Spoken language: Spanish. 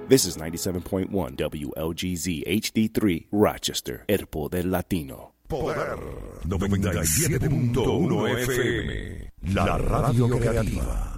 This is 97.1 WLGZ HD3 Rochester, El Poder Latino. Poder 97.1 FM, la radio creativa.